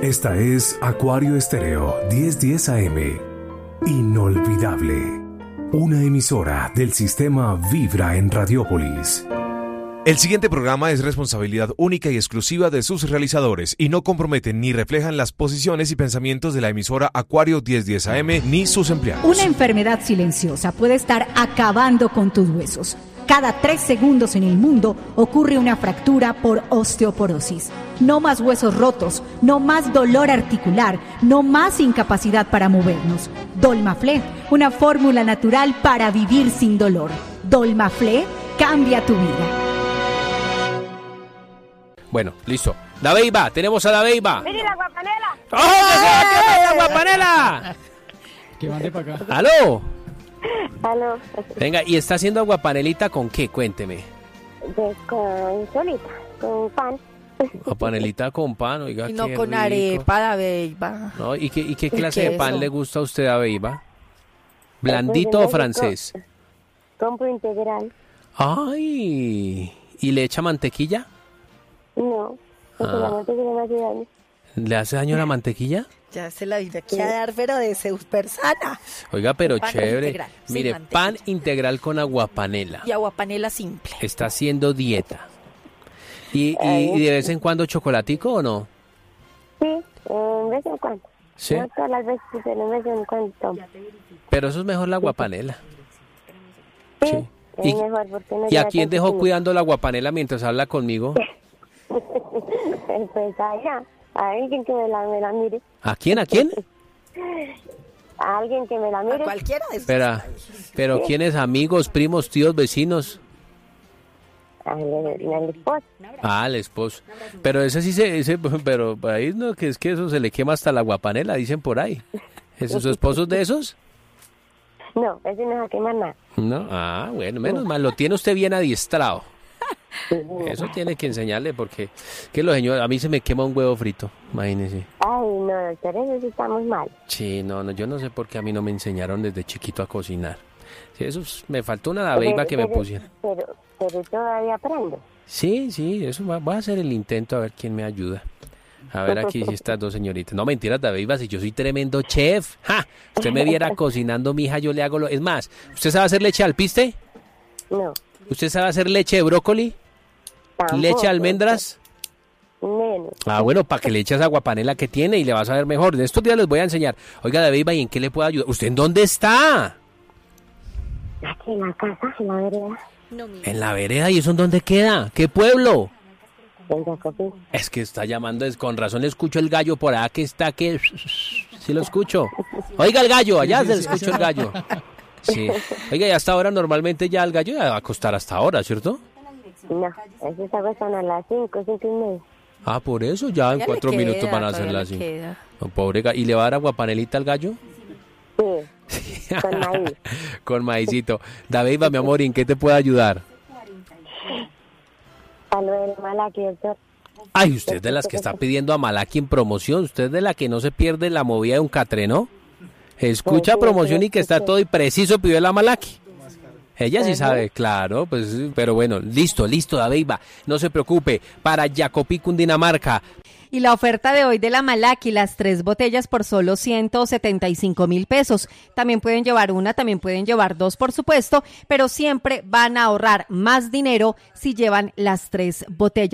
Esta es Acuario Estéreo 1010 AM. Inolvidable. Una emisora del sistema Vibra en Radiópolis. El siguiente programa es responsabilidad única y exclusiva de sus realizadores y no comprometen ni reflejan las posiciones y pensamientos de la emisora Acuario 1010 AM ni sus empleados. Una enfermedad silenciosa puede estar acabando con tus huesos. Cada 3 segundos en el mundo ocurre una fractura por osteoporosis. No más huesos rotos, no más dolor articular, no más incapacidad para movernos. Dolmaflé, una fórmula natural para vivir sin dolor. Dolmaflé cambia tu vida. Bueno, listo. Dabeiba, tenemos a Dabeiba. ¡Mire la guapanela! ¡Oh, la guapanela! Que mande para acá. ¡Aló! Aló. Venga, ¿y está haciendo aguapanelita con qué? Cuénteme. Con solita, con pan. Aguapanelita con pan, oiga, Y no qué con rico. arepa, Dabeiba. ¿No? ¿Y qué ¿Y clase qué de pan eso? le gusta a usted, Dabeiba? ¿Blandito o francés? Compro integral. ¡Ay! ¿Y le echa mantequilla? No, porque la mantequilla no hace daño. ¿Le hace daño la mantequilla? Ya se la vine aquí a dar, pero de super sana. Oiga, pero Pan chévere. integral, sin Mire, mantequilla. pan integral con aguapanela. Y aguapanela simple. Está haciendo dieta. ¿Y de vez en cuando chocolatico o no? Sí, de vez en cuando. Sí. No todas las veces, pero de vez en cuando tomo. Pero eso es mejor la aguapanela. Sí, Sí. es mejor porque no ¿Y a lleva quién tanto dejó químico. cuidando la aguapanela mientras habla conmigo? Pues allá, a alguien que me la mire. ¿A quién? ¿A quién? A alguien que me la A mire. cualquiera de esos. Pero ¿quiénes? ¿Amigos, primos, tíos, vecinos? Al esposo. Ah, el esposo. Pero pero ahí no, que es que eso se le quema hasta la aguapanela, dicen por ahí. ¿Esos esposos de esos? No, ese no se quema nada. No, ah, bueno, menos mal, lo tiene usted bien adiestrado. Eso tiene que enseñarle porque, que lo señor, a mí se me quema un huevo frito, imagínese. Ay, no, doctor, eso sí estamos mal. Sí, no, yo no sé por qué a mí no me enseñaron desde chiquito a cocinar. Sí, me faltó una dabeiba que me pusiera. Pero todavía aprendo. Sí, eso voy a hacer el intento a ver quién me ayuda. A ver aquí si estas dos señoritas. No, mentiras, Dabeiba, si yo soy tremendo chef. ¡Ja! Usted me viera cocinando, mija, yo le hago lo... Es más, ¿usted sabe hacer leche al piste? No. ¿Usted sabe hacer leche de brócoli? Tampoco, ¿Leche de almendras? Menos. Ah, bueno, para que le eches aguapanela que tiene y le vas a ver mejor. De estos días les voy a enseñar. Oiga, Dabeiba, ¿y en qué le puedo ayudar? ¿Usted en dónde está? Aquí en la casa, en la vereda, No, mira. En la vereda, ¿y eso en dónde queda? ¿Qué pueblo? en Jacopín. Es que está llamando, con razón le escucho el gallo por allá que está, que... Sí lo escucho. Oiga el gallo, allá se le escucho el gallo. Sí. Oiga, y hasta ahora normalmente ya el gallo ya va a acostar hasta ahora, ¿cierto? No, eso se acuestan a las 5:30. Ah, por eso ya en Ya 4 le minutos queda, van a todavía hacerla le así. queda. No, pobre gallo. ¿Y le va a dar aguapanelita al gallo? Sí, con maíz. Con maicito. Dabeiba, mi amor, ¿y en qué te puedo ayudar? A lo del Malaki, doctor. Ay, usted es de las que está pidiendo a Malaki en promoción. Usted es de la que no se pierde la movida de un catre, ¿no? Escucha Sí, promoción sí, y que está sí. todo y preciso pidió la Malaki. Ella sí sabe, claro, pues, pero bueno, listo, Dabeiba. No se preocupe, para Jacopí, Cundinamarca. Y la oferta de hoy de la Malaki, las 3 botellas por solo 175,000 pesos. También pueden llevar una, también pueden llevar 2, por supuesto, pero siempre van a ahorrar más dinero si llevan las 3 botellas.